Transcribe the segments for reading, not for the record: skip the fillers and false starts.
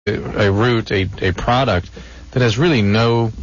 a root, a product that has really no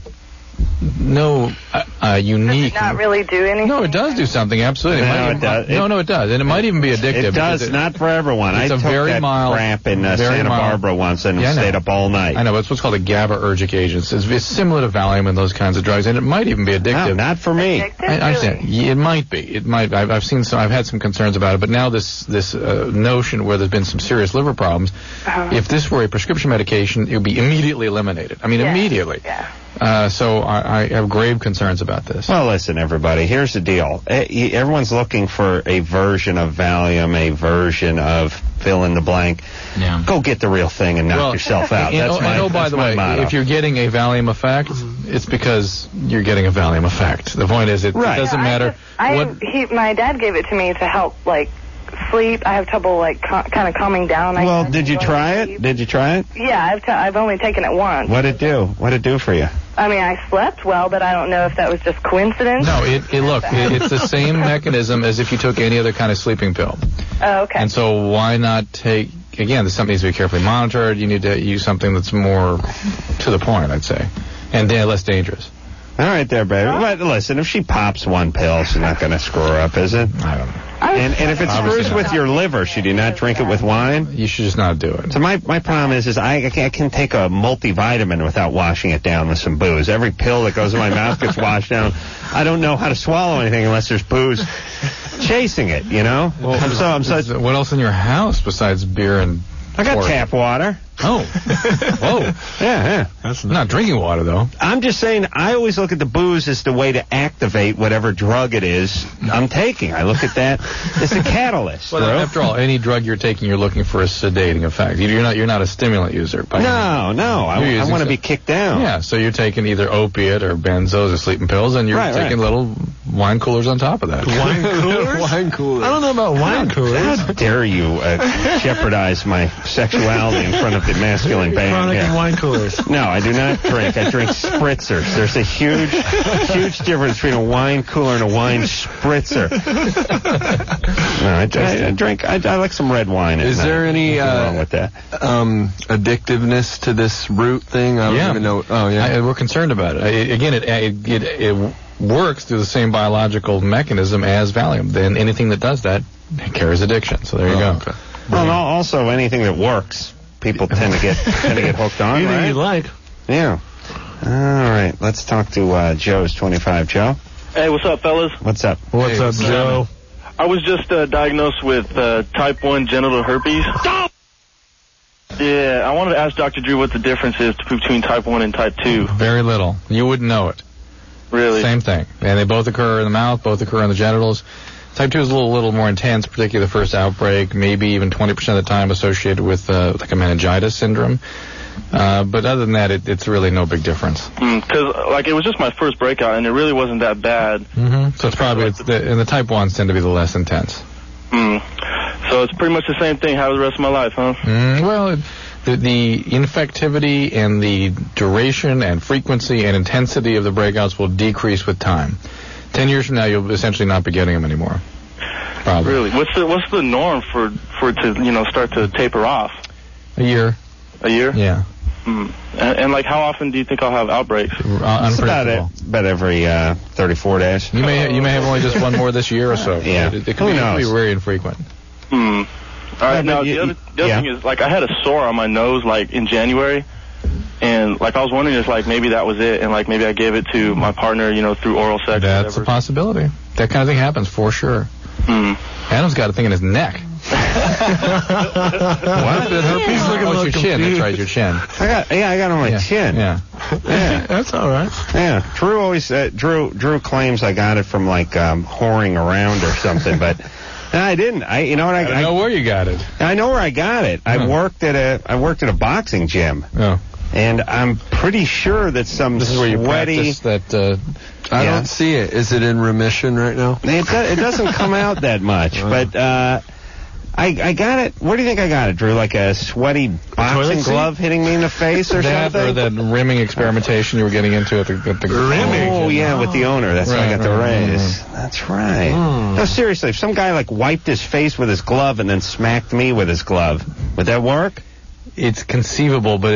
unique. Does it not really do anything? No, it does do something. Absolutely. It does. No, it does, and it might even be addictive. It does. Not for everyone. It's I a took very that mild crap in Santa Barbara once and stayed up all night. I know, but it's what's called a GABAergic agent. It's similar to Valium and those kinds of drugs, and it might even be addictive. No, not for me. Addictive, I understand. really? It might be. It might. I've seen some. I've had some concerns about it, but now this notion where there's been some serious liver problems, if this were a prescription medication, it would be immediately eliminated. I mean, immediately. Yeah. So I have grave concerns about this. Well, listen, everybody. Here's the deal. Everyone's looking for a version of Valium, a version of fill in the blank. Yeah. Go get the real thing and knock yourself out. By the way, motto. if you're getting a Valium effect, it's because you're getting a Valium effect. The point is, it doesn't matter. My dad gave it to me to help, sleep. I have trouble, kind of calming down. Well, did you try it? Did you try it? Yeah, I've only taken it once. What'd it do? What'd it do for you? I mean, I slept well, but I don't know if that was just coincidence. No, it's the same mechanism as if you took any other kind of sleeping pill. Oh, okay. And so why not take, again, this something needs to be carefully monitored. You need to use something that's more to the point, I'd say, and less dangerous. All right there, baby. But listen, if she pops one pill, she's not going to screw her up, is it? I don't know. And if it screws with your liver, should you not drink it with wine? You should just not do it. So my problem is I can take a multivitamin without washing it down with some booze. Every pill that goes in my mouth gets washed down. I don't know how to swallow anything unless there's booze chasing it, you know? Well, what else in your house besides beer and I got tap water. Oh. Whoa. Yeah. That's not drinking water, though. I'm just saying, I always look at the booze as the way to activate whatever drug it is I'm taking. I look at that as a catalyst. Well, after all, any drug you're taking, you're looking for a sedating effect. You're not a stimulant user. No. I want to be kicked down. Yeah, so you're taking either opiate or benzos or sleeping pills, and you're taking little wine coolers on top of that. Wine coolers? Wine coolers. I don't know about wine coolers. How dare you jeopardize my sexuality in front of the masculine band? Chronic wine coolers. No, I do not drink. I drink spritzers. There's a huge difference between a wine cooler and a wine spritzer. No, I drink. I like some red wine. Is there any wrong with that? Addictiveness to this root thing? I don't even know. Oh, yeah. We're concerned about it. Again, it works through the same biological mechanism as Valium. Then anything that does that carries addiction. So there you go. Okay. Well, and also anything that works, people tend to get hooked on. Anything you like. Yeah. All right. Let's talk to Joe's 25. Joe. Hey, what's up, fellas? What's up? What's up, Joe? I was just diagnosed with type 1 genital herpes. Stop! Yeah, I wanted to ask Dr. Drew what the difference is between type 1 and type 2. Very little. You wouldn't know it. Really? Same thing. And they both occur in the mouth, both occur in the genitals. Type 2 is a little more intense, particularly the first outbreak, maybe even 20% of the time associated with like a meningitis syndrome. But other than that, it's really no big difference. Because it was just my first breakout, and it really wasn't that bad. Mm-hmm. So it's probably, and the type 1s tend to be the less intense. So it's pretty much the same thing. How the rest of my life, huh? Well, the infectivity and the duration and frequency and intensity of the breakouts will decrease with time. 10 years from now, you'll essentially not be getting them anymore. Probably. Really? What's the norm for it to start to taper off? A year. A year? Yeah. And how often do you think I'll have outbreaks? It's about every 34 days. You may have only just one more this year or so. Yeah. It could be very infrequent. All right. Now the other thing is I had a sore on my nose in January. And I was wondering if maybe that was it, and maybe I gave it to my partner, through oral sex. That's a possibility. That kind of thing happens for sure. Adam's got a thing in his neck. What? Herpes? Oh, it's your chin. That's right, your chin. I got it on my chin. Yeah. That's all right. Yeah. Drew always Drew claims I got it from whoring around or something, but. No, I didn't. I know where you got it. I know where I got it. I worked at a boxing gym. Oh. And I'm pretty sure that this is where you practice that. I don't see it. Is it in remission right now? It doesn't come out that much, but I got it. Where do you think I got it, Drew? Like a sweaty boxing glove hitting me in the face or something? Or that rimming experimentation you were getting into at the rimming? Oh, yeah, with the owner. That's how I got the raise. That's right. No, seriously, if some guy wiped his face with his glove and then smacked me with his glove, would that work? It's conceivable, but